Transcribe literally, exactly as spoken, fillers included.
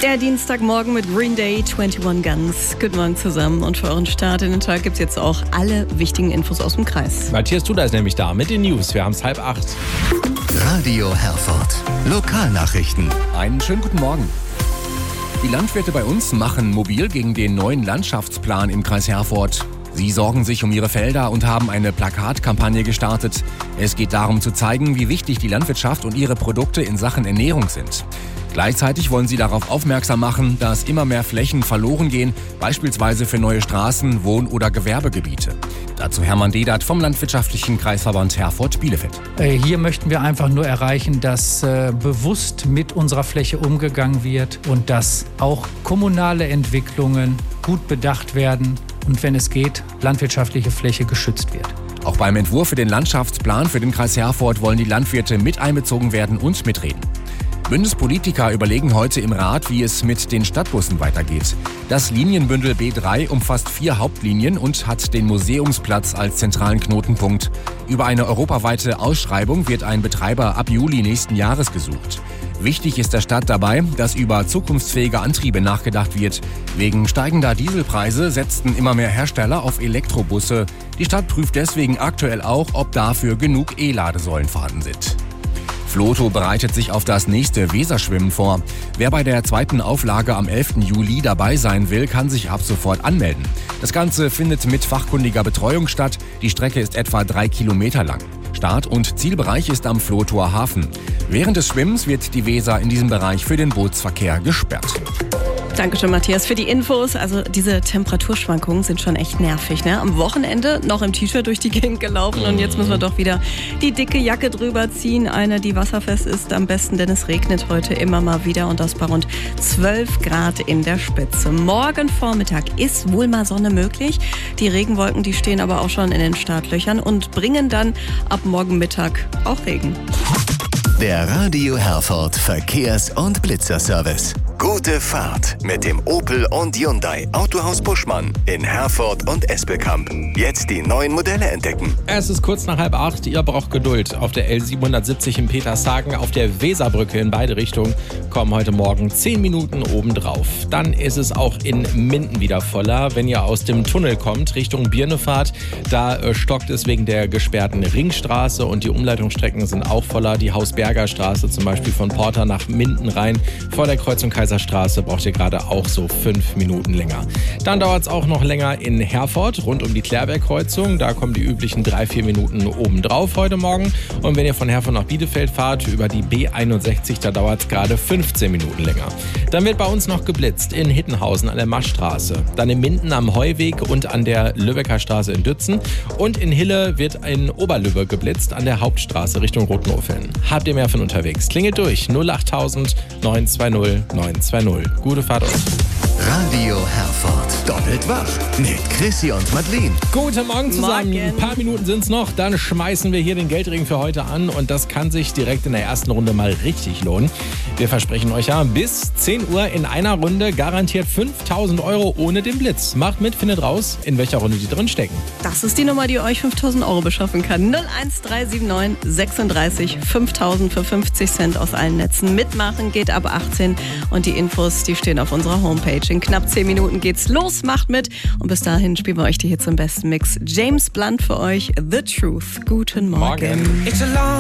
Der Dienstagmorgen mit Green Day, einundzwanzig Guns. Guten Morgen zusammen und für euren Start in den Tag gibt es jetzt auch alle wichtigen Infos aus dem Kreis. Matthias Tuda ist nämlich da mit den News. Wir haben es halb acht. Radio Herford. Lokalnachrichten. Einen schönen guten Morgen. Die Landwirte bei uns machen mobil gegen den neuen Landschaftsplan im Kreis Herford. Sie sorgen sich um ihre Felder und haben eine Plakatkampagne gestartet. Es geht darum zu zeigen, wie wichtig die Landwirtschaft und ihre Produkte in Sachen Ernährung sind. Gleichzeitig wollen sie darauf aufmerksam machen, dass immer mehr Flächen verloren gehen, beispielsweise für neue Straßen, Wohn- oder Gewerbegebiete. Dazu Hermann Dedert vom Landwirtschaftlichen Kreisverband Herford-Bielefeld. Hier möchten wir einfach nur erreichen, dass äh, bewusst mit unserer Fläche umgegangen wird und dass auch kommunale Entwicklungen gut bedacht werden und wenn es geht, landwirtschaftliche Fläche geschützt wird. Auch beim Entwurf für den Landschaftsplan für den Kreis Herford wollen die Landwirte mit einbezogen werden und mitreden. Bundespolitiker überlegen heute im Rat, wie es mit den Stadtbussen weitergeht. Das Linienbündel B drei umfasst vier Hauptlinien und hat den Museumsplatz als zentralen Knotenpunkt. Über eine europaweite Ausschreibung wird ein Betreiber ab Juli nächsten Jahres gesucht. Wichtig ist der Stadt dabei, dass über zukunftsfähige Antriebe nachgedacht wird. Wegen steigender Dieselpreise setzten immer mehr Hersteller auf Elektrobusse. Die Stadt prüft deswegen aktuell auch, ob dafür genug E-Ladesäulen vorhanden sind. Floto bereitet sich auf das nächste Weserschwimmen vor. Wer bei der zweiten Auflage am elften Juli dabei sein will, kann sich ab sofort anmelden. Das Ganze findet mit fachkundiger Betreuung statt. Die Strecke ist etwa drei Kilometer lang. Start- und Zielbereich ist am Flotower Hafen. Während des Schwimmens wird die Weser in diesem Bereich für den Bootsverkehr gesperrt. Dankeschön, Matthias, für die Infos. Also diese Temperaturschwankungen sind schon echt nervig, ne? Am Wochenende noch im T-Shirt durch die Gegend gelaufen und jetzt müssen wir doch wieder die dicke Jacke drüber ziehen. Eine, die wasserfest ist am besten, denn es regnet heute immer mal wieder und das bei rund zwölf Grad in der Spitze. Morgen Vormittag ist wohl mal Sonne möglich. Die Regenwolken, die stehen aber auch schon in den Startlöchern und bringen dann ab morgen Mittag auch Regen. Der Radio Herford Verkehrs- und Blitzerservice. Gute Fahrt mit dem Opel und Hyundai Autohaus Buschmann in Herford und Espelkamp. Jetzt die neuen Modelle entdecken. Es ist kurz nach halb acht. Ihr braucht Geduld. Auf der L siebenhundertsiebzig in Petershagen, auf der Weserbrücke in beide Richtungen kommen heute Morgen zehn Minuten obendrauf. Dann ist es auch in Minden wieder voller. Wenn ihr aus dem Tunnel kommt, Richtung Birne fahrt, da äh, stockt es wegen der gesperrten Ringstraße und die Umleitungsstrecken sind auch voller. Die Hausberger Straße zum Beispiel von Porter nach Minden rein. Vor der Kreuzung Kaiserstraße braucht ihr gerade auch so fünf Minuten länger. Dann dauert es auch noch länger in Herford, rund um die Klärbergkreuzung. Da kommen die üblichen drei, vier Minuten obendrauf heute Morgen. Und wenn ihr von Herford nach Bielefeld fahrt, über die B einundsechzig, da dauert es gerade fünfzehn Minuten länger. Dann wird bei uns noch geblitzt in Hittenhausen an der Maschstraße. Dann in Minden am Heuweg und an der Lübecker Straße in Dützen. Und in Hille wird in Oberlübbe geblitzt an der Hauptstraße Richtung Rothenhofen. Habt ihr mehr von unterwegs? Klingelt durch null acht null neun zwei null neun zwei null. Gute Fahrt euch. Radio Herford. Doppelt wach mit Chrissy und Madeleine. Guten Morgen zusammen. Morgen. Ein paar Minuten sind es noch. Dann schmeißen wir hier den Geldring für heute an. Und das kann sich direkt in der ersten Runde mal richtig lohnen. Wir versprechen euch ja, bis zehn Uhr in einer Runde garantiert fünftausend Euro ohne den Blitz. Macht mit, findet raus, in welcher Runde die drin stecken. Das ist die Nummer, die euch fünftausend Euro beschaffen kann. null eins drei sieben neun sechsunddreißig fünftausend für fünfzig Cent aus allen Netzen. Mitmachen geht ab achtzehn und die Infos, die stehen auf unserer Homepage. In knapp zehn Minuten geht's los, macht mit und bis dahin spielen wir euch die Hits im besten Mix. James Blunt für euch, The Truth. Guten Morgen. Morgen.